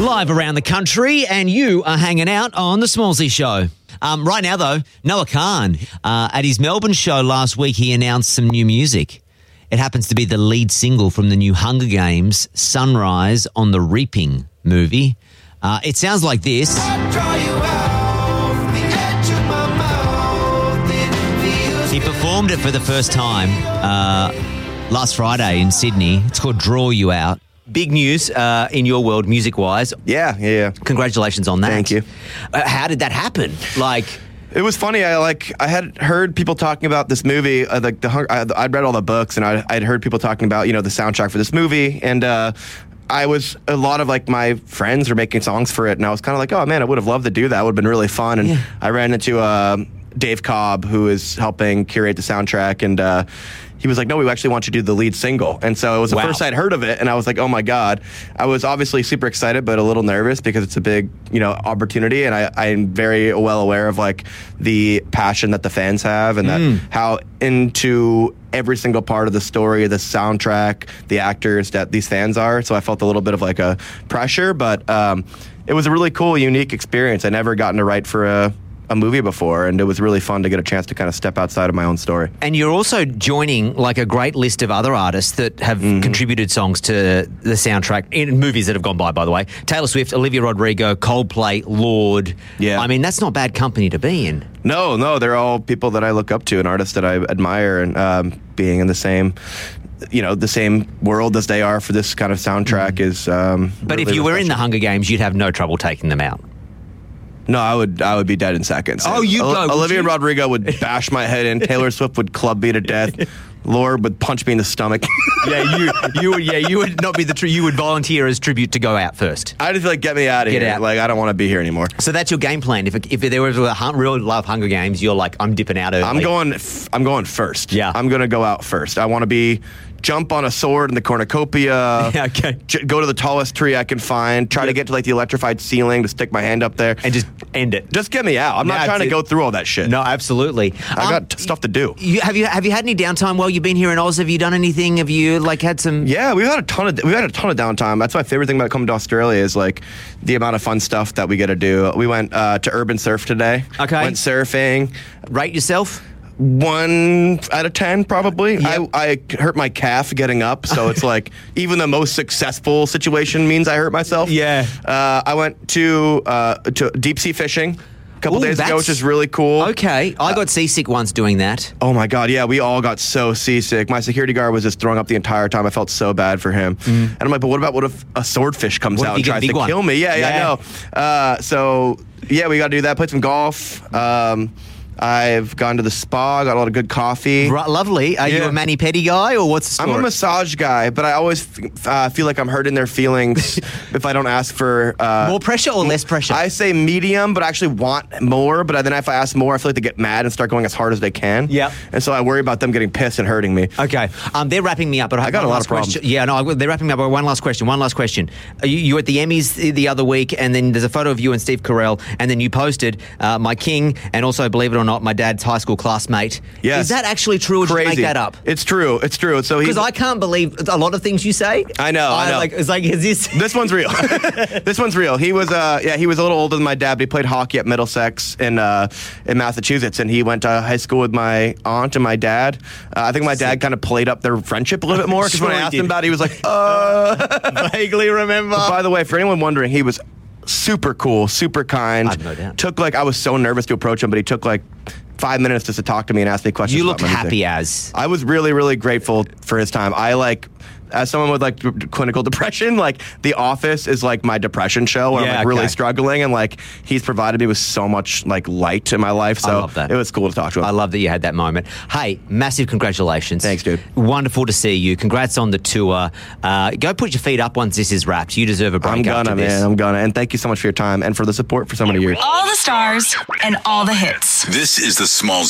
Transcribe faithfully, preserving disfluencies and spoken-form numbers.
Live around the country, and you are hanging out on The Smallsy Show. Um, right now, though, Noah Kahan, uh, at his Melbourne show last week, he announced some new music. It happens to be the lead single from the new Hunger Games, Sunrise on the Reaping movie. Uh, it sounds like this. He performed it for the first time uh, last Friday in Sydney. It's called Draw You Out. Big news uh, in your world, music-wise. Yeah, yeah, yeah. Congratulations on that. Thank you. Uh, how did that happen? Like, it was funny. I like I had heard people talking about this movie. Uh, like the I, I'd read all the books, and I, I'd heard people talking about you know the soundtrack for this movie, and uh, I was a lot of like my friends were making songs for it, and I was kind of like, oh man, I would have loved to do that. It would have been really fun. And Yeah. I ran into uh, Dave Cobb, who is helping curate the soundtrack, and uh, he was like, no, we actually want you to do the lead single. And so it was the Wow. first I'd heard of it, and I was like, oh my God. I was obviously super excited, but a little nervous because it's a big, you know, opportunity, and I, I'm very well aware of like the passion that the fans have, and Mm. that how into every single part of the story, the soundtrack, the actors that these fans are. So I felt a little bit of like a pressure, but um, it was a really cool, unique experience. I never gotten to write for a a movie before, and it was really fun to get a chance to kind of step outside of my own story. and you're also joining like a great list of other artists that have Mm-hmm. contributed songs to the soundtrack in movies that have gone by, by the way. Taylor Swift, Olivia Rodrigo, Coldplay, Lorde. Yeah. I mean, that's not bad company to be in. No, no, they're all people that I look up to and artists that I admire, and um, being in the same, you know, the same world as they are for this kind of soundtrack is. Um, But really if you were in the refreshing. Hunger Games, you'd have no trouble taking them out. No, I would I would be dead in seconds. Oh, you Ol- go, would Olivia you? Rodrigo would bash my head in. Taylor Swift would club me to death. Lorde would punch me in the stomach. Yeah, you, you would. Yeah, you would not be the. Tri- you would volunteer as tribute to go out first. I just feel like, get me out of Get here. out. Like, I don't want to be here anymore. So that's your game plan. If if there was a hun- real love Hunger Games, you're like, I'm dipping out early. I'm going. F- I'm going first. Yeah. I'm going to go out first. I want to be jump on a sword in the cornucopia. Yeah, okay. j- go to the tallest tree I can find. Try to get to like the electrified ceiling to stick my hand up there and just end it. Just get me out. I'm No, not trying to it's- go through all that shit. No, absolutely. I got t- stuff to do. You, have you have you had any downtime while you've been here in Oz? Have you done anything? Have you like had some? Yeah, we've had a ton of we've had a ton of downtime. That's my favorite thing about coming to Australia is like the amount of fun stuff that we get to do. We went uh, to Urban Surf today. Okay. Went surfing. Rate yourself. One out of ten, probably. Yep. I, I hurt my calf getting up, so it's like even the most successful situation means I hurt myself. Yeah. Uh, I went to uh, to deep sea fishing a couple Ooh, days ago, that's- which is really cool. Okay, I got seasick once doing that. Oh my God, yeah, we all got so seasick. My security guard was just throwing up the entire time. I felt so bad for him. And I'm like, but what about what if a swordfish comes What if out you and get a tries big to one? kill me? Yeah, yeah, Yeah. I know. Uh, so, yeah, we got to do that. Played some golf. Um, I've gone to the spa, got a lot of good coffee. Right, lovely. Are you Yeah. a mani-pedi guy or what's the I'm story? a massage guy, but I always f- uh, feel like I'm hurting their feelings if I don't ask for uh, More pressure or less pressure? I say medium, but I actually want more. But then if I ask more, I feel like they get mad and start going as hard as they can. Yep. And so I worry about them getting pissed and hurting me. Okay, um, they're wrapping me up, but I, have got one a lot last of problems. question. Yeah, no, I- they're wrapping me up. But one last question. One last question. Are you, you were at the Emmys the- the other week, and then there's a photo of you and Steve Carell, and then you posted uh, my king, and also, believe it or not, my dad's high school classmate. Yes. Is that actually true, or did you Crazy. make that up? It's true. It's true. So he. Because I can't believe a lot of things you say. I know, I know. Like, it's like, is this? This one's real. This one's real. He was, uh, yeah, he was a little older than my dad, but he played hockey at Middlesex in uh, in Massachusetts, and he went to high school with my aunt and my dad. Uh, I think my dad kind of played up their friendship a little bit more because when Sure I he asked did. him about it, he was like, "Uh." Vaguely remember. But by the way, for anyone wondering, he was super cool, super kind. I've no doubt. Took like I was so nervous to approach him, but he took like five minutes just to talk to me and ask me questions. You about looked my music. happy as. I was really, really grateful for his time. I like, as someone with like d- clinical depression, like The Office is like my depression show where Yeah, I'm like really okay. struggling, and like he's provided me with so much like light in my life. So I love that. it was cool to talk to him. I love that you had that moment. Hey, massive congratulations. Thanks, dude. Wonderful to see you. Congrats on the tour. Uh, go put your feet up once this is wrapped. You deserve a break I'm after gonna, this. man. I'm gonna. And thank you so much for your time and for the support for so many years. All the stars and all the hits. This is the Smalls